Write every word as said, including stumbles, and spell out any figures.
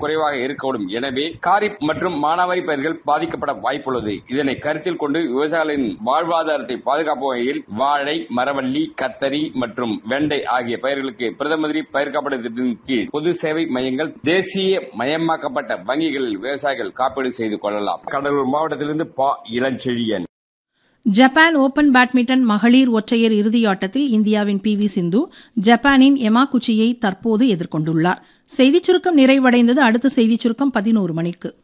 குறைவாக இருக்கக்கூடும். எனவே காரிப் மற்றும் மானாவாரி பயிர்கள் பாதிக்கப்பட வாய்ப்புள்ளது. இதனை கருத்தில் கொண்டு விவசாயிகளின் வாழ்வாதாரத்தை பாதுகாக்கும் வகையில் வாழை, மரவள்ளி, கத்தரி மற்றும் வெண்டை ஆகிய பயிர்களுக்கு பிரதம மந்திரி பயிர் காப்பீடு திட்டத்தின் கீழ் பொது சேவை மையங்கள், தேசிய மயமாக்கப்பட்ட வங்கிகளில் விவசாயிகள் காப்பீடு செய்து கொள்ளலாம். கடலூர் மாவட்டத்திலிருந்து பா இளஞ்செழியன். ஜப்பான் ஓபன் பேட்மிண்டன் மகளிர் ஒற்றையர் இறுதியாட்டத்தில் இந்தியாவின் பி வி சிந்து ஜப்பானின் எமாகுச்சியை தற்போது எதிர்கொண்டுள்ளார். செய்திச் சுருக்கம் நிறைவடைந்தது. அடுத்த செய்திச் சுருக்கம் பதினோரு மணிக்கு.